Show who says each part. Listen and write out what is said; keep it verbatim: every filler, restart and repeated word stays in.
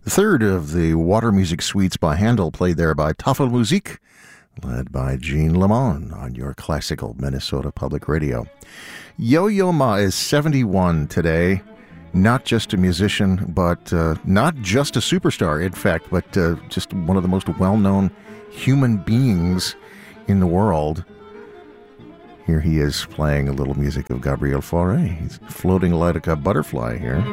Speaker 1: third of the Water Music Suites by Handel, played there by Tafelmusik, led by Jean Lamont on your classical Minnesota Public Radio. Yo-Yo Ma is seventy-one today. Not just a musician, but uh, not just a superstar, in fact, but uh, just one of the most well-known human beings in the world. Here he is playing a little music of Gabriel Fauré. He's floating like a butterfly here.